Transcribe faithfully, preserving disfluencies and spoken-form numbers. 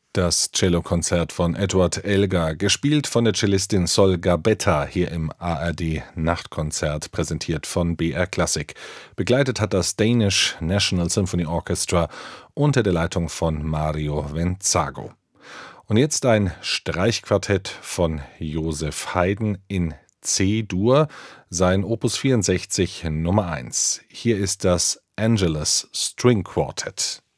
Das Cellokonzert von Edward Elgar, gespielt von der Cellistin Sol Gabetta, hier im A R D-Nachtkonzert, präsentiert von B R Classic. Begleitet hat das Danish National Symphony Orchestra unter der Leitung von Mario Venzago. Und jetzt ein Streichquartett von Joseph Haydn in C-Dur, sein Opus vierundsechzig Nummer eins. Hier ist das Angelus String Quartet.